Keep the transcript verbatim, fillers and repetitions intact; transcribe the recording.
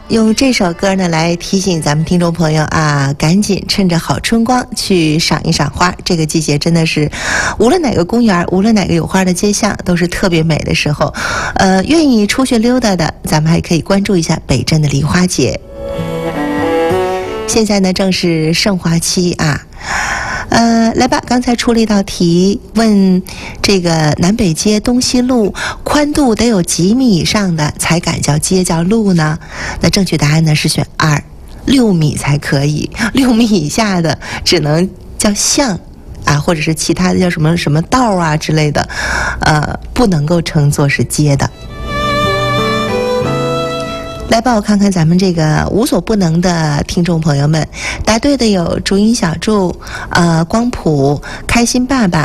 用这首歌呢来提醒咱们听众朋友啊，赶紧趁着好春光去赏一赏花。这个季节真的是，无论哪个公园，无论哪个有花的街巷，都是特别美的时候。呃，愿意出去溜达的，咱们还可以关注一下北镇的梨花节。现在呢正是盛花期啊。呃，来吧，刚才出了一道题，问这个南北街东西路宽度得有几米以上的才敢叫街叫路呢？那正确答案呢是选二，六米才可以，六米以下的只能叫巷啊，或者是其他的叫什么什么道啊之类的，呃，不能够称作是街的。来吧，我看看咱们这个无所不能的听众朋友们，答对的有竹音小筑、呃光谱、开心爸爸、